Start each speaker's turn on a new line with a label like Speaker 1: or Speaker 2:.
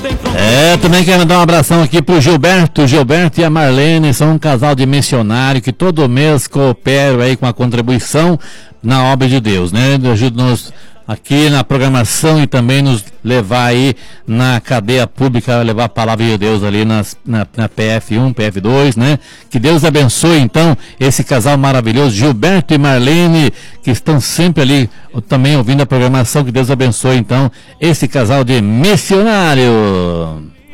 Speaker 1: Também quero mandar um abração aqui pro Gilberto e a Marlene, são um casal de missionário que todo mês cooperam aí com a contribuição na obra de Deus, né? Ajuda-nos aqui na programação e também nos levar aí na cadeia pública, levar a palavra de Deus ali na PF1, PF2, né? Que Deus abençoe então esse casal maravilhoso, Gilberto e Marlene, que estão sempre ali também ouvindo a programação. Que Deus abençoe então esse casal de missionário.